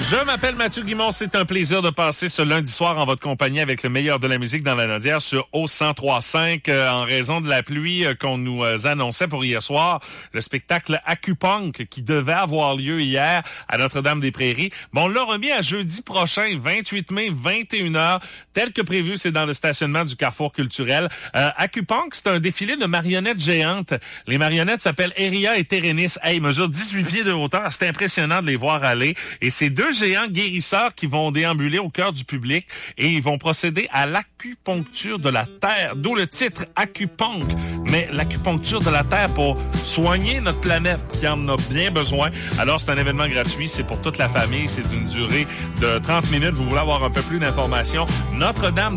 Je m'appelle Mathieu Guimond. C'est un plaisir de passer ce lundi soir en votre compagnie avec le meilleur de la musique dans la Nodière sur O103.5. En raison de la pluie qu'on nous annonçait pour hier soir, le spectacle Acupunk qui devait avoir lieu hier à Notre-Dame-des-Prairies. Bon, on l'a remis à jeudi prochain, 28 mai, 21h. Tel que prévu, c'est dans le stationnement du Carrefour culturel. Acupunk, c'est un défilé de marionnettes géantes. Les marionnettes s'appellent Eria et Térénis. Hey, ils mesurent 18 pieds de hauteur. C'est impressionnant de les voir aller. Et c'est deux géants guérisseurs qui vont déambuler au cœur du public et ils vont procéder à l'acupuncture de la Terre, d'où le titre Acupunk. Mais l'acupuncture de la Terre pour soigner notre planète qui en a bien besoin. Alors, c'est un événement gratuit, c'est pour toute la famille, c'est d'une durée de 30 minutes. Vous voulez avoir un peu plus d'informations? Notre-Dame